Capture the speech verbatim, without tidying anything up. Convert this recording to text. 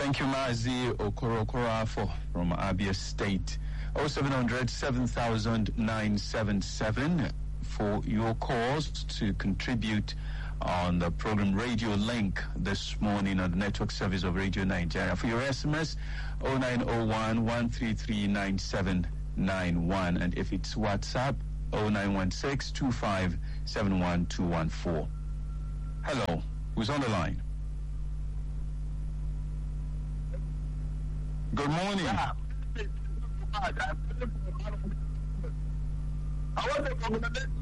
Thank you, Mazi Okorokorafo from Abia State. oh seven hundred, seven thousand nine seven seven for your calls to contribute on the program Radio Link this morning on the network service of Radio Nigeria. For your S M S, oh nine oh one, one three three, nine seven nine one. And if it's WhatsApp, oh nine one six, two five seven one two one four. Hello, who's on the line? Good morning. Yeah. I want to congratulate